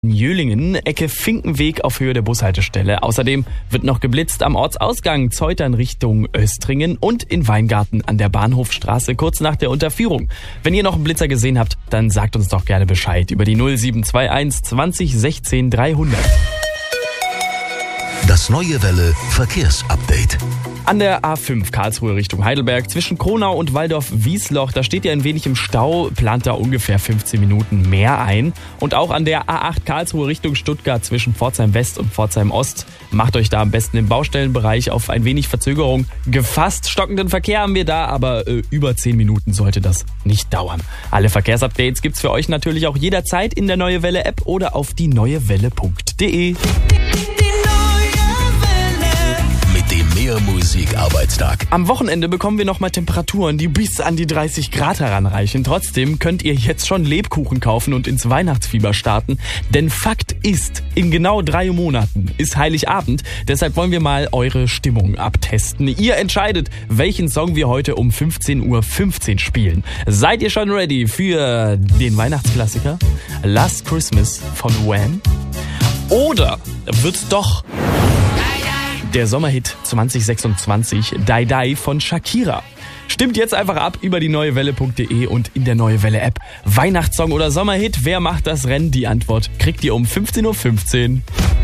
Jölingen, Ecke Finkenweg auf Höhe der Bushaltestelle. Außerdem wird noch geblitzt am Ortsausgang Zeutern Richtung Östringen und in Weingarten an der Bahnhofstraße kurz nach der Unterführung. Wenn ihr noch einen Blitzer gesehen habt, dann sagt uns doch gerne Bescheid über die 0721 20 16 300. Das Neue Welle Verkehrsupdate. An der A5 Karlsruhe Richtung Heidelberg zwischen Kronau und Waldorf-Wiesloch, da steht ihr ein wenig im Stau, plant da ungefähr 15 Minuten mehr ein. Und auch an der A8 Karlsruhe Richtung Stuttgart zwischen Pforzheim West und Pforzheim Ost. Macht euch da am besten im Baustellenbereich auf ein wenig Verzögerung gefasst. Stockenden Verkehr haben wir da, aber über 10 Minuten sollte das nicht dauern. Alle Verkehrsupdates gibt's für euch natürlich auch jederzeit in der Neue Welle App oder auf dieneuewelle.de. Musik-Arbeitstag. Am Wochenende bekommen wir nochmal Temperaturen, die bis an die 30 Grad heranreichen. Trotzdem könnt ihr jetzt schon Lebkuchen kaufen und ins Weihnachtsfieber starten. Denn Fakt ist, in genau 3 Monaten ist Heiligabend. Deshalb wollen wir mal eure Stimmung abtesten. Ihr entscheidet, welchen Song wir heute um 15:15 Uhr spielen. Seid ihr schon ready für den Weihnachtsklassiker Last Christmas von Wham? Oder wird doch der Sommerhit 2026, Die Die von Shakira? Stimmt jetzt einfach ab über die neuewelle.de und in der Neue Welle App. Weihnachtssong oder Sommerhit, wer macht das Rennen? Die Antwort kriegt ihr um 15:15 Uhr.